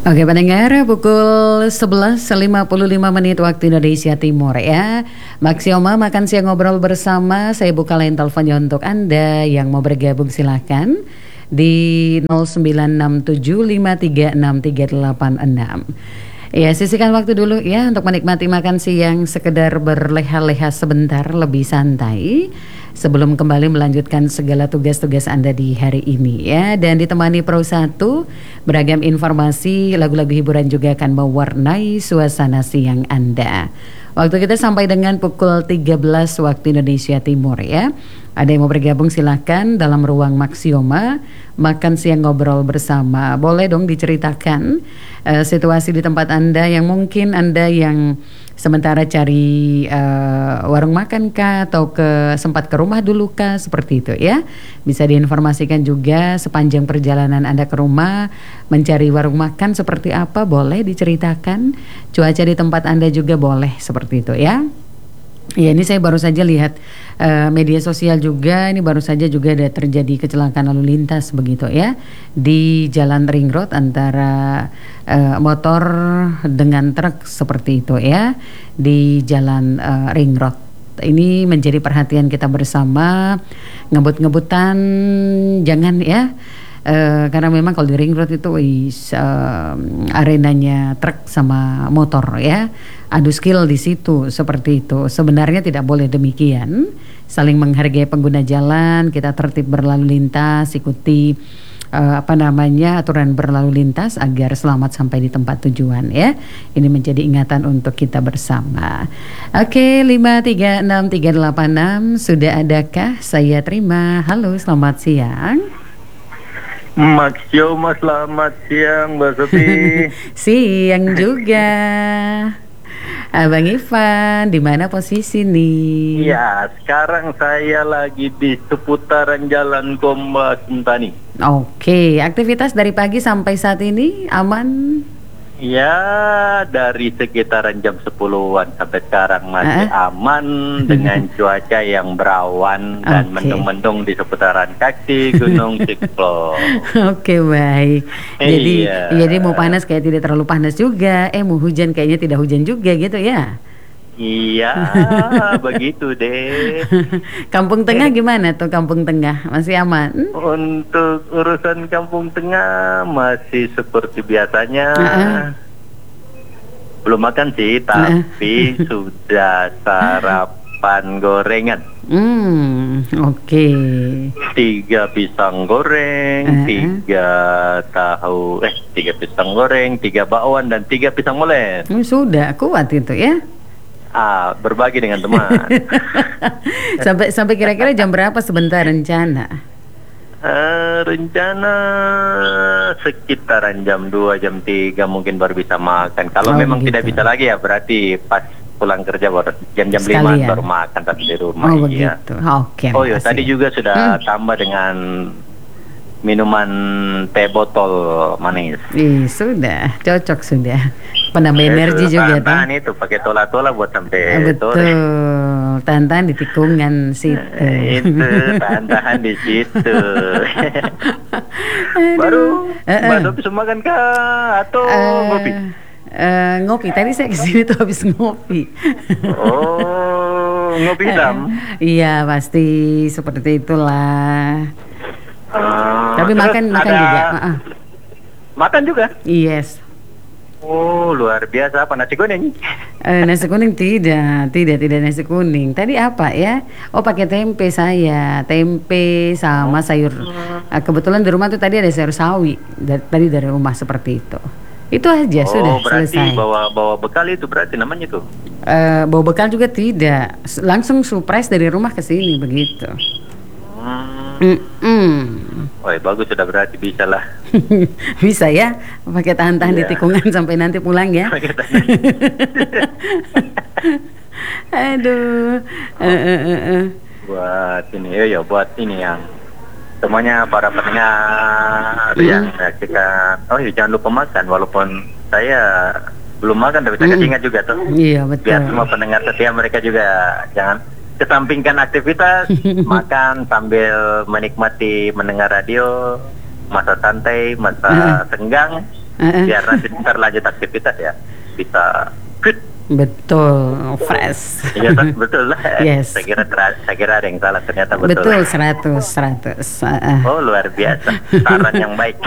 Oke pendengar, pukul 11.55 waktu Indonesia Timur ya. Maksioma makan siang ngobrol bersama. Saya buka line teleponnya untuk Anda yang mau bergabung silahkan di 0967536386. Ya, sisihkan waktu dulu ya untuk menikmati makan siang, sekedar berleha-leha sebentar lebih santai sebelum kembali melanjutkan segala tugas-tugas Anda di hari ini ya. Dan ditemani Pro 1, beragam informasi, lagu-lagu hiburan juga akan mewarnai suasana siang Anda. Waktu kita sampai dengan pukul 13 waktu Indonesia Timur ya. Ada yang mau bergabung silahkan dalam ruang Maksioma makan siang ngobrol bersama. Boleh dong diceritakan situasi di tempat Anda yang mungkin Anda yang sementara cari warung makan kah, atau sempat ke rumah dulu kah, seperti itu ya. Bisa diinformasikan juga sepanjang perjalanan Anda ke rumah mencari warung makan seperti apa, boleh diceritakan. Cuaca di tempat Anda juga boleh seperti itu ya. Ya, ini saya baru saja lihat media sosial juga, ini baru saja juga ada terjadi kecelakaan lalu lintas begitu ya di Jalan Ring Road antara motor dengan truk seperti itu ya di Jalan Ring Road. Ini menjadi perhatian kita bersama, ngebut-ngebutan jangan ya. Karena memang kalau di Ring Road itu arenanya truk sama motor ya, adu skill di situ seperti itu. Sebenarnya tidak boleh demikian, saling menghargai pengguna jalan, kita tertib berlalu lintas, ikuti aturan berlalu lintas agar selamat sampai di tempat tujuan ya. Ini menjadi ingatan untuk kita bersama. Oke, 5363866 sudah adakah? Saya terima. Halo, selamat siang. Maksioma, selamat siang Mbak Sofi. Siang juga. Abang Ivan, di mana posisi nih? Ya, sekarang saya lagi di seputaran Jalan Komba Sentani. Oke, aktivitas dari pagi sampai saat ini aman? Ya, dari sekitaran jam 10-an sampai sekarang masih aman dengan cuaca yang berawan dan mendung-mendung di seputaran kaki Gunung Ciklo. Oke, baik. Jadi mau panas kayak tidak terlalu panas juga, mau hujan kayaknya tidak hujan juga gitu ya. Iya, begitu deh. Kampung Tengah gimana tuh Kampung Tengah? Masih aman? Untuk urusan Kampung Tengah masih seperti biasanya. Belum makan sih, tapi sudah sarapan gorengan. Oke. 3 pisang goreng, 3 pisang goreng, 3 bakwan dan 3 pisang molen. Sudah kuat itu ya. Berbagi dengan teman. sampai kira-kira jam berapa sebentar rencana? Rencana sekitaran jam 2, jam 3 mungkin baru bisa makan. Kalau memang tidak bisa lagi ya berarti pas pulang kerja baru jam-jam 5 baru makan tapi di rumah. Begitu. Oke. Oh iya, tadi juga sudah tambah dengan minuman teh botol manis. Sudah cocok sudah. Penambah energi juga tahan itu pakai tola-tola buat sampai betul. Tahan-tahan di tikungan situ. Itu tahan-tahan di situ. Baru Mbak Sofi makan kah atau ngopi? Ngopi. Tadi saya kesini tuh habis ngopi. Oh, ngopi hitam? Iya, pasti seperti itulah. Tapi makan juga. Makan juga? Yes. Oh, luar biasa. Apa nasi kuning? Nasi kuning tidak nasi kuning. Tadi apa ya? Oh, pakai tempe saya. Tempe sama sayur. Kebetulan di rumah tuh tadi ada sayur sawi. Tadi dari rumah seperti itu. Itu aja sudah selesai. Oh, berarti bawa bekal itu berarti namanya tuh? Bawa bekal juga tidak. Langsung surprise dari rumah ke sini begitu. Wah, bagus, sudah berarti bisa lah. Bisa ya, pakai tahan-tahan di tikungan sampai nanti pulang ya. Aduh. Buat ini yang semuanya para pendengar yang kita, jangan lupa makan walaupun saya belum makan tapi saya ingat juga tuh. Iya, betul. Biar semua pendengar setia mereka juga jangan kesampingkan aktivitas, makan sambil menikmati mendengar radio, masa santai, masa senggang, biar nanti terlanjut aktivitas ya bisa fit. Betul, fresh. Iya, betul lah. Yes. Saya kira ada yang salah, ternyata betul. Betul, 100. Oh, luar biasa. Saran yang baik.